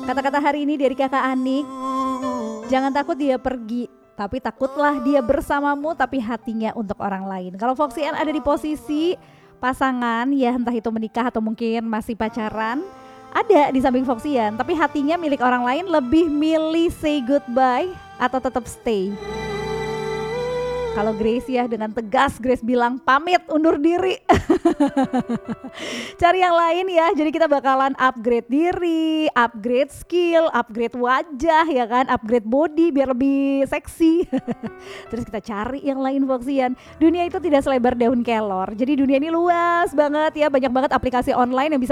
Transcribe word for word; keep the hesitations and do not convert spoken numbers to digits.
Kata-kata hari ini dari Kakak Anik, jangan takut dia pergi, tapi takutlah dia bersamamu tapi hatinya untuk orang lain. Kalau Foxian ada di posisi pasangan, ya entah itu menikah atau mungkin masih pacaran, ada di samping Foxian, tapi hatinya milik orang lain, lebih milih say goodbye atau tetap stay. Kalau Grace ya dengan tegas Grace bilang pamit, undur diri. Cari yang lain ya, jadi kita bakalan upgrade diri, upgrade skill, upgrade wajah ya kan, upgrade body biar lebih seksi. Terus kita cari yang lain Foxian. Dunia itu tidak selebar daun kelor, jadi dunia ini luas banget ya, banyak banget aplikasi online yang bisa